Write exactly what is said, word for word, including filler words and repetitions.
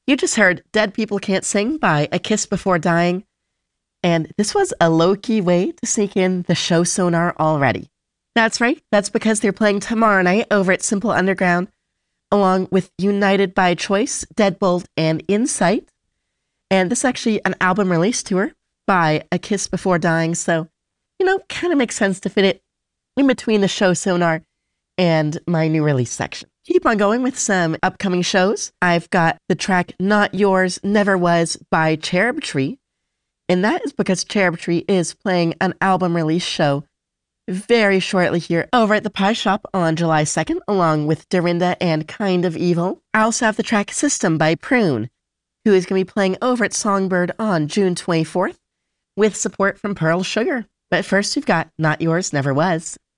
You just heard Dead People Can't Sing by A Kiss Before Dying, and this was a low-key way to sneak in the show Sonar already. That's right, that's because they're playing tomorrow night over at Simple Underground, along with United by Choice, Deadbolt, and Insight. And this is actually an album release tour by A Kiss Before Dying, so, you know, kind of makes sense to fit it in between the show Sonar and my new release section. Keep on going with some upcoming shows. I've got the track Not Yours, Never Was by Cherub Tree. And that is because Cherub Tree is playing an album release show very shortly here over at the Pie Shop on July second, along with Dorinda and Kind of Evil. I also have the track System by Prune, who is going to be playing over at Songbird on June twenty-fourth with support from Pearl Sugar. But first, we've got Not Yours, Never Was.